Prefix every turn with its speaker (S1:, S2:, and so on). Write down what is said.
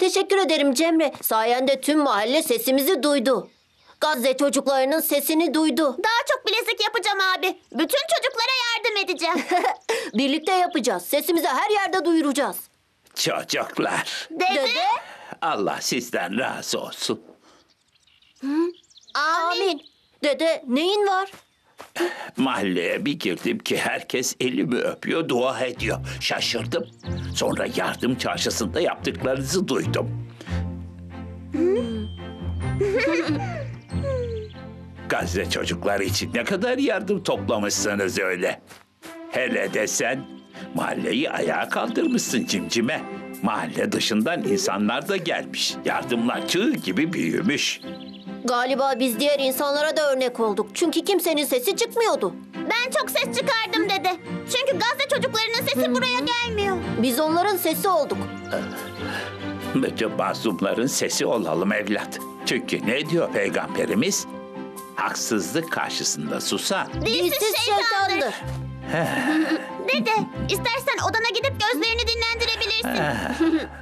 S1: teşekkür ederim Cemre. Sayende tüm mahalle sesimizi duydu. Gazze çocuklarının sesini duydu.
S2: Daha çok bilezik yapacağım abi. Bütün çocuklara yardım edeceğim.
S1: Birlikte yapacağız. Sesimizi her yerde duyuracağız.
S3: Çocuklar,
S2: Dede.
S3: Allah sizden razı olsun.
S1: Amin. Dede neyin var?
S3: Mahalleye bir girdim ki herkes elimi öpüyor, dua ediyor. Şaşırdım. Sonra yardım çarşısında yaptıklarınızı duydum. Gazze çocukları için ne kadar yardım toplamışsınız öyle. Hele de sen mahalleyi ayağa kaldırmışsın Cimcime. Mahalle dışından insanlar da gelmiş. Yardımlar çığ gibi büyümüş.
S1: Galiba biz diğer insanlara da örnek olduk. Çünkü kimsenin sesi çıkmıyordu.
S2: Ben çok ses çıkardım dede. Çünkü Gazze çocuklarının sesi buraya gelmiyor.
S1: Biz onların sesi olduk.
S3: Bütün mazlumların sesi olalım evlat. Çünkü ne diyor Peygamberimiz? Haksızlık karşısında susan.
S2: Dilsiz şeytandır.
S1: şeytandır.
S2: Dede, istersen odana gidip gözlerini dinlendirebilirsin.